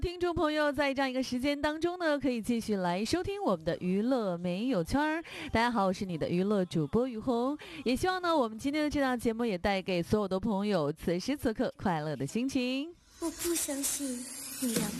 听众朋友，在这样一个时间当中呢，可以继续来收听我们的娱乐没有圈儿。大家好，我是你的娱乐主播雨红，也希望呢，我们今天的这档节目也带给所有的朋友此时此刻快乐的心情。 我不相信你让